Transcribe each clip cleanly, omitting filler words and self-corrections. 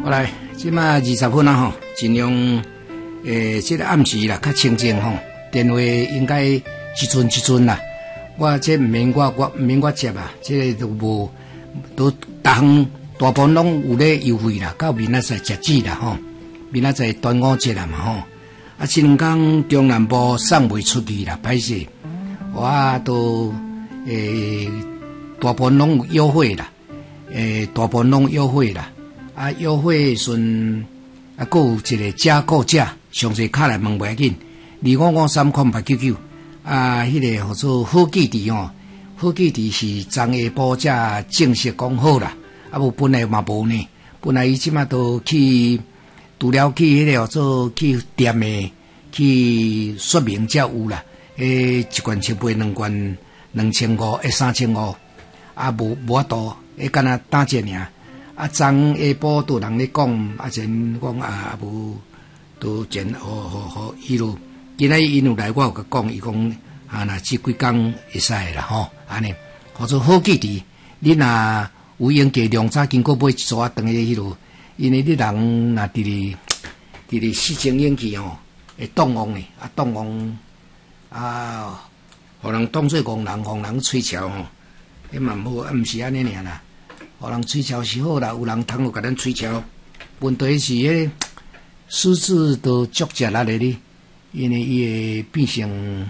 好来，即马20分啊吼，尽量即个暗时啦，较清静吼，电话应该一阵啦。我这毋免我接啊，这个都无都逐项大部分拢有咧优惠啦，到明仔载截止啦吼，明仔载端午节啦嘛吼，啊，这两天中南部送袂出去啦，歹势，我都大部分拢有优惠啦，大部分拢优惠啦。啊，优惠顺啊，还有一个加购价，详细卡来问袂要紧，25530899啊，迄个叫做好记忆哦，好记忆是昨下晡才正式讲好啦，啊无本来嘛无呢，本来伊即马都去除了去迄个叫做去店诶去说明才有啦，一罐七杯两罐2500，3500，啊无法度，敢若打折尔。啊，昨下晡都有人咧讲，啊前讲啊无都前好伊路，今仔伊有来我有甲讲，伊讲啊若即几工会使啦吼，安尼，或者好记忆，你若有用价量早经过买一撮啊，等于迄路，因为你人若伫咧四情演技吼，会动妄呢，啊动妄啊，互人当做戆人，互人吹潮吼，迄嘛无，啊毋是安尼尔啦。互人吹潮是好啦，有人通有甲咱吹潮，问题是迄狮子都足食力咧哩，因为伊会变成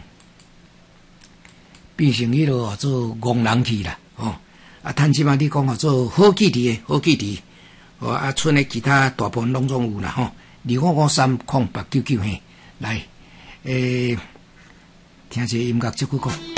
迄落做戆人去啦，吼、啊，趁即马你讲做好记忆，哦啊，剩诶其他大部分拢总有啦，吼，25530899嘿，来，听一下音乐即句歌。